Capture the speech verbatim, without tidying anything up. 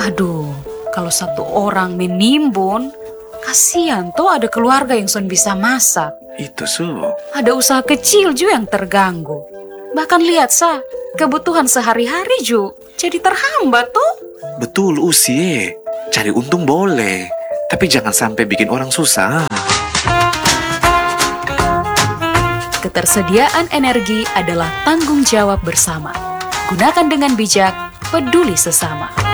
Aduh, kalau satu orang menimbun, kasihan tuh ada keluarga yang son bisa masak. Itu su. Ada usaha kecil juga yang terganggu. Bahkan lihat sa, kebutuhan sehari-hari ju jadi terhambat tuh. Betul usie, cari untung boleh, tapi jangan sampai bikin orang susah. Ketersediaan energi adalah tanggung jawab bersama. Gunakan dengan bijak, peduli sesama.